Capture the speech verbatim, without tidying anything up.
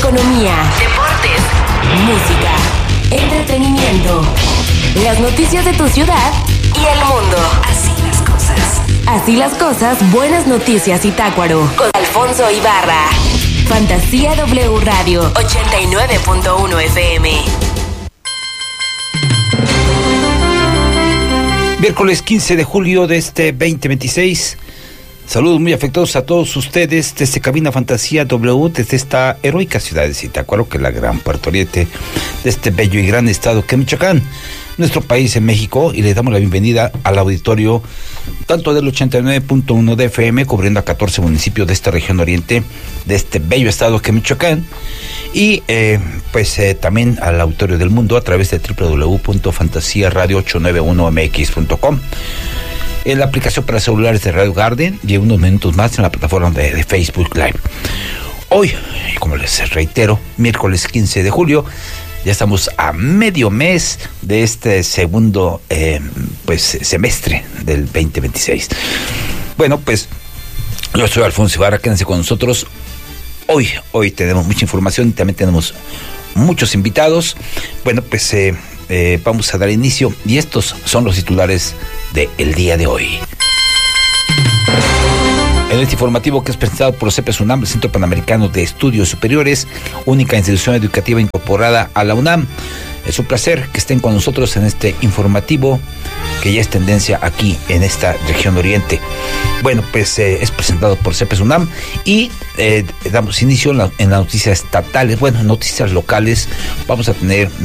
economía, deportes, música, entretenimiento, las noticias de tu ciudad y el mundo. Así las cosas. Así las cosas, buenas noticias y Tácuaro. Con Alfonso Ibarra. Fantasía W Radio ochenta y nueve punto uno F M. Miércoles quince de julio de este veinte veintiséis. Saludos muy afectuosos a todos ustedes desde Cabina Fantasía W, desde esta heroica ciudad de Zitácuaro, que es la gran Puerto Oriente de este bello y gran estado que es Michoacán, nuestro país en México, y le damos la bienvenida al auditorio tanto del ochenta y nueve punto uno de F M, cubriendo a catorce municipios de esta región oriente, de este bello estado que es Michoacán, y eh, pues eh, también al auditorio del mundo a través de doble u doble u doble u punto fantasía radio ocho nueve uno m x punto com. En la aplicación para celulares de Radio Garden y unos minutos más en la plataforma de, de Facebook Live. Hoy, como les reitero, miércoles quince de julio, ya estamos a medio mes de este segundo eh, pues semestre del veinte veintiséis. Bueno, pues yo soy Alfonso Ibarra, quédense con nosotros. Hoy, hoy tenemos mucha información y también tenemos muchos invitados. Bueno, pues eh, eh, vamos a dar inicio y estos son los titulares del día de hoy. En este informativo, que es presentado por CEPES UNAM, el Centro Panamericano de Estudios Superiores, única institución educativa incorporada a la UNAM. Es un placer que estén con nosotros en este informativo que ya es tendencia aquí en esta región oriente. Bueno, pues eh, es presentado por CEPES UNAM y eh, damos inicio en, la, en las noticias estatales, bueno, noticias locales. Vamos a tener